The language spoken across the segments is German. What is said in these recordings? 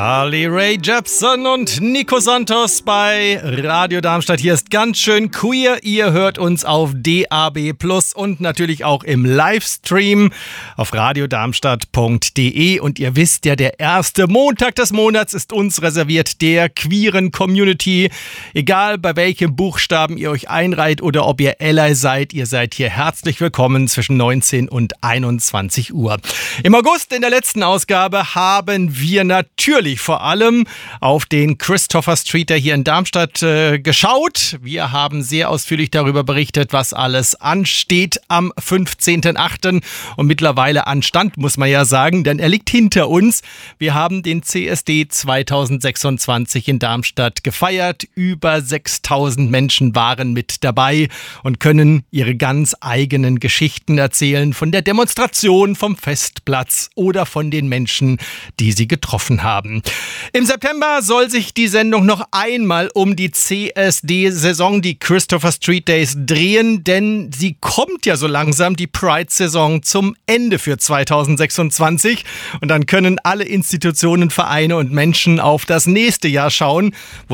Carly Rae Jepsen und Nico Santos bei Radio Darmstadt. Hier ist ganz schön queer. Ihr hört uns auf DAB+ und natürlich auch im Livestream auf radiodarmstadt.de. Und ihr wisst ja, der erste Montag des Monats ist uns reserviert, der queeren Community. Egal bei welchem Buchstaben ihr euch einreiht oder ob ihr Ally seid, ihr seid hier herzlich willkommen zwischen 19 und 21 Uhr. Im August, in der letzten Ausgabe, haben wir natürlich vor allem auf den Christopher Streeter hier in Darmstadt geschaut. Wir haben sehr ausführlich darüber berichtet, was alles ansteht am 15.08. und mittlerweile anstand, muss man ja sagen, denn er liegt hinter uns. Wir haben den CSD 2026 in Darmstadt gefeiert. Über 6.000 Menschen waren mit dabei und können ihre ganz eigenen Geschichten erzählen von der Demonstration, vom Festplatz oder von den Menschen, die sie getroffen haben. Im September soll sich die Sendung noch einmal um die CSD-Saison, die Christopher Street Days, drehen, denn sie kommt ja so langsam, die Pride-Saison, zum Ende für 2026. Und dann können alle Institutionen, Vereine und Menschen auf das nächste Jahr schauen, wo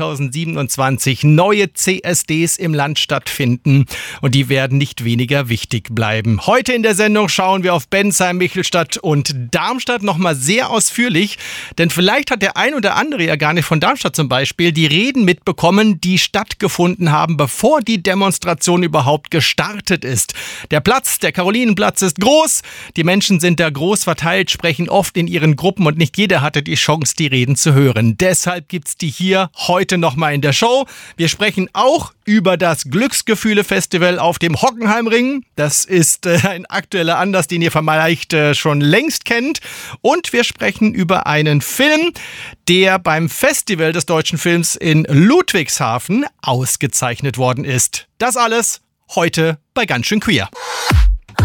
2027 neue CSDs im Land stattfinden. Und die werden nicht weniger wichtig bleiben. Heute in der Sendung schauen wir auf Bensheim, Michelstadt und Darmstadt nochmal sehr ausführlich, denn vielleicht hat der ein oder andere ja gar nicht von Darmstadt zum Beispiel die Reden mitbekommen, die stattgefunden haben, bevor die Demonstration überhaupt gestartet ist. Der Platz, der Karolinenplatz, ist groß. Die Menschen sind da groß verteilt, sprechen oft in ihren Gruppen und nicht jeder hatte die Chance, die Reden zu hören. Deshalb gibt's die hier heute nochmal in der Show. Wir sprechen auch über das Glücksgefühle-Festival auf dem Hockenheimring. Das ist ein aktueller Anlass, den ihr vielleicht schon längst kennt. Und wir sprechen über einen Film, der beim Festival des deutschen Films in Ludwigshafen ausgezeichnet worden ist. Das alles heute bei Ganz schön queer.